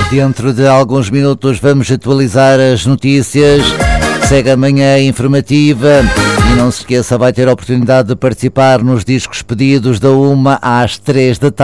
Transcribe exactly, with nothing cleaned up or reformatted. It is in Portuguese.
Dentro de alguns minutos vamos atualizar as notícias. Segue a manhã informativa e não se esqueça, vai ter a oportunidade de participar nos discos pedidos da uma às três da tarde.